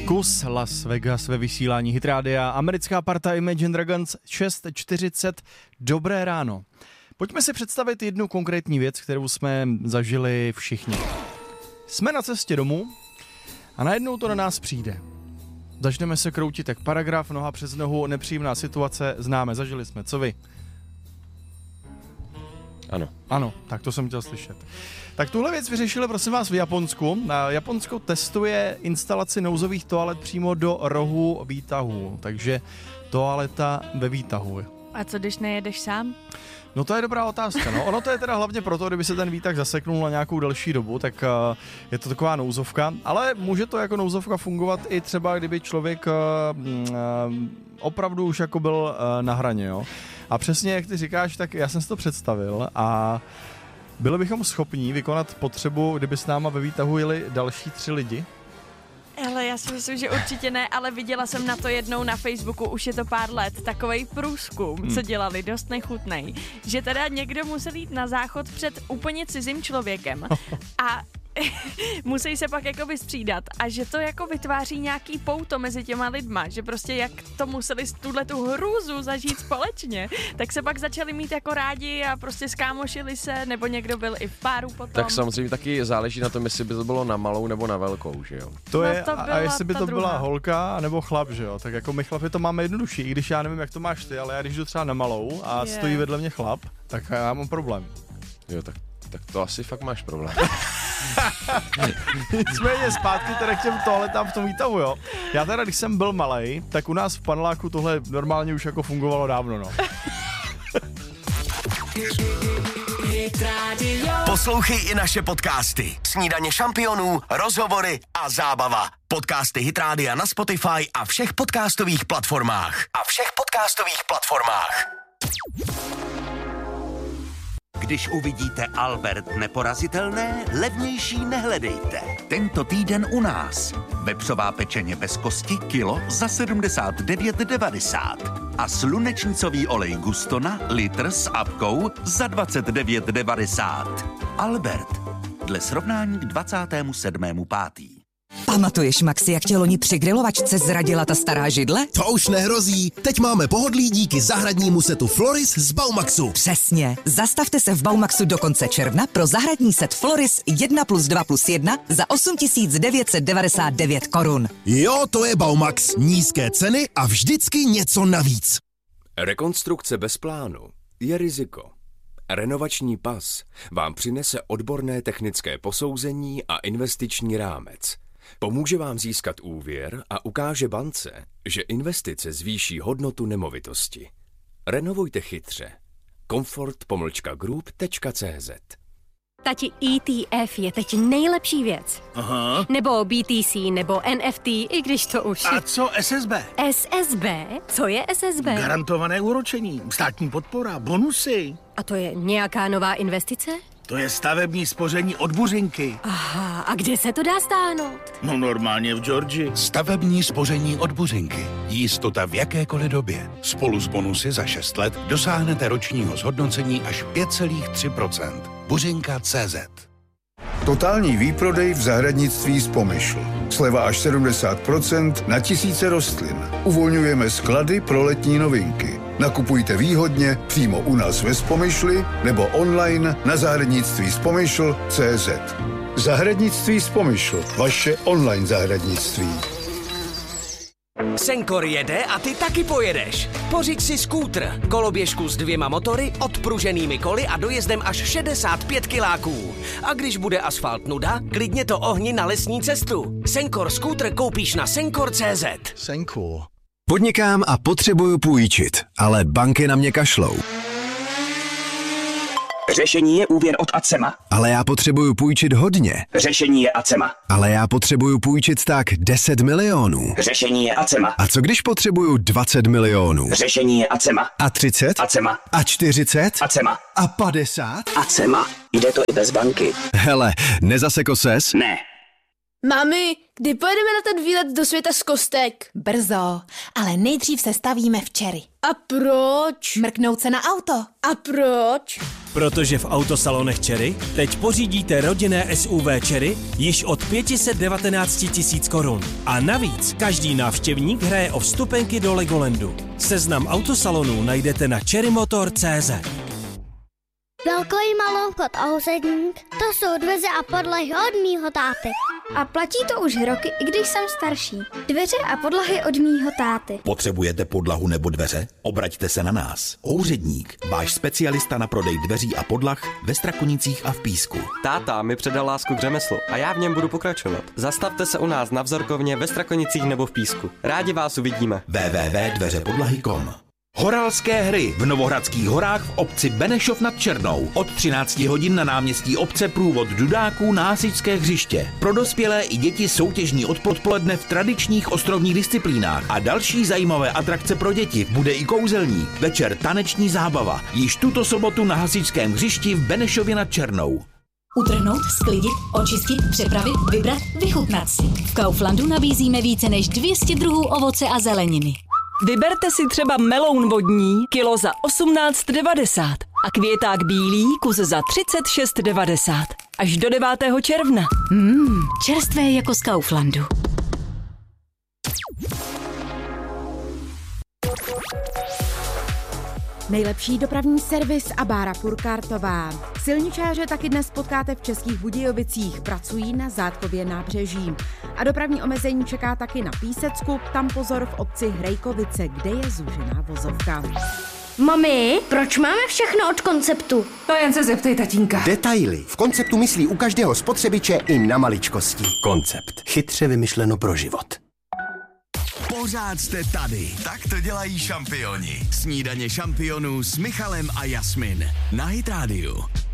Kus Las Vegas ve vysílání Hit Rádia. Americká parta Imagine Dragons 6:40. Dobré ráno. Pojďme si představit jednu konkrétní věc, kterou jsme zažili všichni. Jsme na cestě domů a najednou to na nás přijde. Začneme se kroutit jak paragraf, noha přes nohu, nepříjemná situace, známe, zažili jsme. Co vy? Ano, tak to jsem chtěl slyšet. Tak tuhle věc vyřešili, prosím vás, v Japonsku. Japonsko testuje instalaci nouzových toalet přímo do rohu výtahu, takže toaleta ve výtahu. A co když nejedeš sám? No to je dobrá otázka, no. Ono to je teda hlavně proto, kdyby se ten výtah zaseknul na nějakou delší dobu, tak je to taková nouzovka, ale může to jako nouzovka fungovat i třeba, kdyby člověk opravdu už jako byl na hraně, jo. A přesně jak ty říkáš, tak já jsem si to představil a byli bychom schopní vykonat potřebu, kdyby s náma ve výtahu jeli další 3 lidi? Ale já si myslím, že určitě ne, ale viděla jsem na to jednou na Facebooku, už je to pár let, takovej průzkum, co dělali, dost nechutnej, že teda někdo musel jít na záchod před úplně cizím člověkem a musí se pak jakoby střídat a že to jako vytváří nějaký pouto mezi těma lidma, že prostě jak to museli tuhletu hrůzu zažít společně, tak se pak začali mít jako rádi a prostě skámošili se, nebo někdo byl i v páru potom. Tak samozřejmě taky záleží na tom, jestli by to bylo na malou nebo na velkou, že jo? To je, a jestli by to byla holka nebo chlap, že jo? Tak jako my chlapi to máme jednodušší, i když já nevím, jak to máš ty, ale já když jdu třeba na malou a stojí vedle mě chlap, tak já mám problém. Jo, tak to asi fakt máš problém. Nicméně zpátky teda k těm toaletám v tom výtahu, jo. Já teda, když jsem byl malej, tak u nás v paneláku tohle normálně už jako fungovalo dávno, no. Poslouchej i naše podcasty. Snídaně šampionů, rozhovory a zábava. Podcasty Hit Rádia na Spotify a všech podcastových platformách. Když uvidíte Albert neporazitelné, levnější nehledejte. Tento týden u nás. Vepřová pečeně bez kosti kilo za 79,90 a slunečnicový olej Gustona litr s apkou za 29,90. Albert. Dle srovnání k 27.5. Pamatuješ, Maxi, jak tě loni při grilovačce zradila ta stará židle? To už nehrozí. Teď máme pohodlí díky zahradnímu setu Floris z Baumaxu. Přesně. Zastavte se v Baumaxu do konce června pro zahradní set Floris 1+2+1 za 8 999 korun. Jo, to je Baumax. Nízké ceny a vždycky něco navíc. Rekonstrukce bez plánu je riziko. Renovační pas vám přinese odborné technické posouzení a investiční rámec. Pomůže vám získat úvěr a ukáže bance, že investice zvýší hodnotu nemovitosti. Renovujte chytře. Comfort-group.cz. Tati, ETF je teď nejlepší věc. Aha. Nebo BTC, nebo NFT, i když to už... A co SSB? SSB? Co je SSB? Garantované úročení, státní podpora, bonusy. A to je nějaká nová investice? To je stavební spoření od Buřinky. Aha, a kde se to dá stáhnout? No normálně v Georgii. Stavební spoření od Buřinky. Jistota v jakékoliv době. Spolu s bonusy za 6 let dosáhnete ročního zhodnocení až 5,3%. Buřinka.cz. Totální výprodej v zahradnictví z Pomyšl. Sleva až 70% na tisíce rostlin. Uvolňujeme sklady pro letní novinky. Nakupujte výhodně přímo u nás ve Spomyšli nebo online na zahradnictví.spomyšl.cz. Zahradnictví z Pomyšl. Vaše online zahradnictví. Senkor jede a ty taky pojedeš. Pořiď si skútr, koloběžku s 2 motory, odpruženými koly a dojezdem až 65 kiláků. A když bude asfalt nuda, klidně to ohni na lesní cestu. Senkor skútr koupíš na senkor.cz. Senkor. Podnikám a potřebuju půjčit, ale banky na mě kašlou. Řešení je úvěr od Acema. Ale já potřebuju půjčit hodně. Řešení je Acema. Ale já potřebuju půjčit tak 10 milionů. Řešení je Acema. A co když potřebuju 20 milionů? Řešení je Acema. A 30? Acema. A 40? Acema. A 50? Acema. Jde to i bez banky. Hele, nezaseko ses? Ne. Mami, kdy pojedeme na ten výlet do světa z kostek? Brzo, ale nejdřív se stavíme včery. A proč? Mrknout se na auto. A proč? Protože v autosalonech Cherry teď pořídíte rodinné SUV Cherry již od 519 000 korun. A navíc každý návštěvník hraje o vstupenky do Legolandu. Seznam autosalonů najdete na cherrymotor.cz. Velký maloukot a úředník, to jsou dveře a podlahy od mýho táty. A platí to už roky, i když jsem starší. Dveře a podlahy od mýho táty. Potřebujete podlahu nebo dveře? Obraťte se na nás. Úředník, váš specialista na prodej dveří a podlah ve Strakonicích a v Písku. Táta mi předal lásku k řemeslu a já v něm budu pokračovat. Zastavte se u nás na Vzorkovně ve Strakonicích nebo v Písku. Rádi vás uvidíme. www.dveřepodlahy.com. Horalské hry v Novohradských horách v obci Benešov nad Černou. Od 13 hodin na náměstí obce průvod dudáků na hasičské hřiště. Pro dospělé i děti soutěžní odpoledne v tradičních ostrovních disciplínách a další zajímavé atrakce pro děti. Bude i kouzelník, večer taneční zábava. Již tuto sobotu na hasičském hřišti v Benešově nad Černou. Utrhnout, sklidit, očistit, přepravit, vybrat, vychutnat si. V Kauflandu nabízíme více než 200 druhů ovoce a zeleniny. Vyberte si třeba meloun vodní, kilo za 18,90 a květák bílý, kus za 36,90. Až do 9. června. Čerstvé jako z Kauflandu. Nejlepší dopravní servis a Bára Purkartová. Silničáře taky dnes potkáte v Českých Budějovicích, pracují na Zátkově nábřeží. A dopravní omezení čeká taky na Písecku, tam pozor v obci Hrejkovice, kde je zúžená vozovka. Mami, proč máme všechno od Konceptu? To jen se zeptej tatínka. Detaily. V Konceptu myslí u každého spotřebiče i na maličkosti. Koncept. Chytře vymyšleno pro život. Pořád jste tady. Tak to dělají šampioni. Snídaně šampionů s Michalem a Jasmin na Hit Radio.